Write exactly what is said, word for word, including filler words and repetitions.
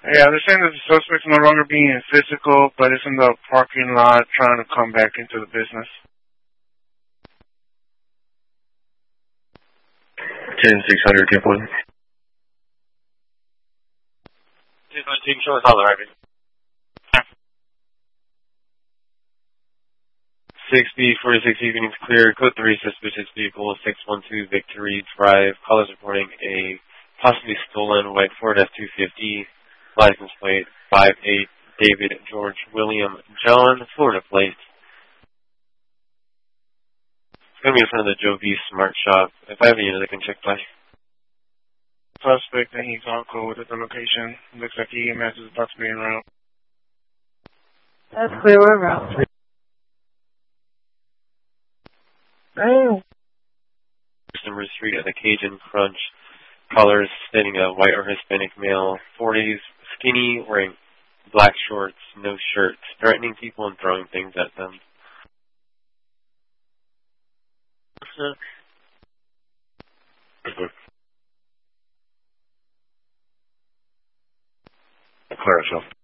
Yeah, they're saying that the suspect's no longer being physical, but is in the parking lot trying to come back into the business. ten six hundred, ten forty. Team show us all arriving. six B forty-six evenings clear. Code three suspicious vehicle six one two Victory Drive. Callers reporting a possibly stolen white Ford F two fifty. License plate five eight David George William John. Florida plate. It's going to be in front of the Joe V Smart Shop. If I have a unit, I can check by. Suspect and he's on code at the location. Looks like E M S is about to be en route. That's clear, we're en route. Damn. Number three at the Cajun Crunch. Callers stating a white or Hispanic male, forties, skinny, wearing black shorts, no shirt, threatening people and throwing things at them. Clear yourself.